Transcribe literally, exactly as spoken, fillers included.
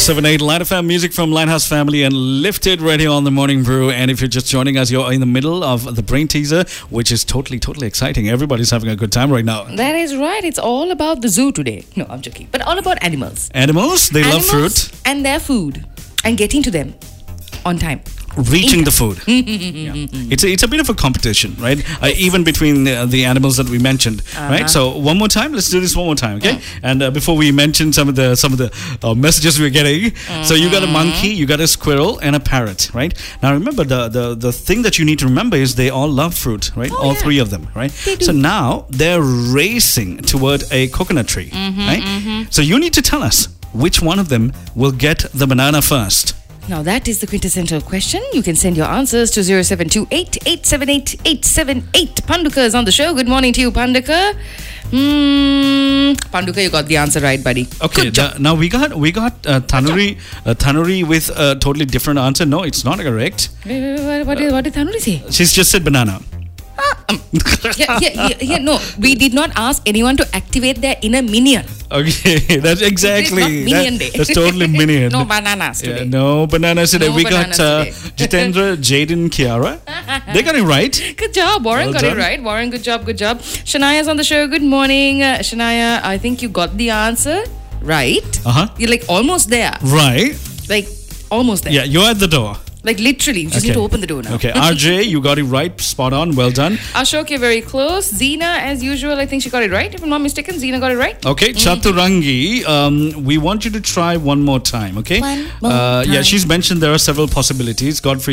seven eight Line F M, music from Lighthouse Family and Lifted Radio on the Morning Brew. And if you're just joining us, you're in the middle of the brain teaser, which is totally, totally exciting. Everybody's having a good time right now. That is right. It's all about the zoo today. No, I'm joking. But all about animals. Animals, they animals love fruit. And their food. And getting to them on time. Reaching In- the food. yeah. It's a, it's a bit of a competition, right? Uh, even between the, the animals that we mentioned, uh-huh. right? So one more time, let's do this one more time, okay? Mm. And uh, before we mention some of the some of the uh, messages we're getting, mm-hmm. so you got a monkey, you got a squirrel, and a parrot, right? Now remember, the the the thing that you need to remember is they all love fruit, right? Oh, all yeah. three of them, right? They do. So now they're racing toward a coconut tree, mm-hmm, right? Mm-hmm. So you need to tell us which one of them will get the banana first. Now that is the quintessential question. You can send your answers to zero seven two eight, eight seven eight, eight seven eight. Panduka is on the show. Good morning to you, Panduka. Hmm. Panduka, you got the answer right, buddy. Okay, the, now we got we got uh, Thanuri uh, Thanuri with a totally different answer. No, it's not correct. Wait, wait, wait, what, did, what did Thanuri say? She's just said banana. Ah, um, yeah, yeah, yeah, yeah, no, we did not ask anyone to activate their inner minion. Okay, that's exactly. It's not minion that, day. That's totally minion. No bananas today. Yeah, no bananas today. No we bananas got uh, today. Jitendra, Jaden, Kiara. They got it right. Good job, Warren Well got done. it right. Warren, good job, good job. Shania's on the show. Good morning, uh, Shania. I think you got the answer right. Uh huh. You're like almost there. Right. Like almost there. Yeah, you're at the door. Like literally, you just Okay. need to open the door now. Okay, R J, you got it right. Spot on. Well done. Ashok, you're very close. Zena, as usual, I think she got it right. If I'm not mistaken, Zena got it right. Okay, Chaturangi, um, we want you to try one more time, okay? One more uh, Yeah, time. she's mentioned there are several possibilities. Godfrey